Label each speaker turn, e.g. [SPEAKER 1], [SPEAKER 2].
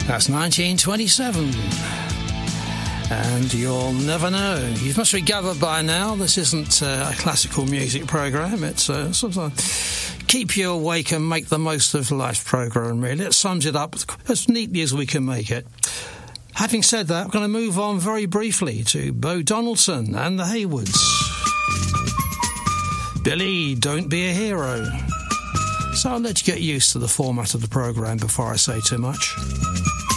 [SPEAKER 1] That's 1927. And you'll never know. You must be gathered by now, this isn't a classical music programme. It's sort of keep you awake and make the most of life programme, really. It sums it up as neatly as we can make it. Having said that, I'm going to move on very briefly to Bo Donaldson and the Haywoods. Billy, don't be a hero. So I'll let you get used to the format of the programme before I say too much.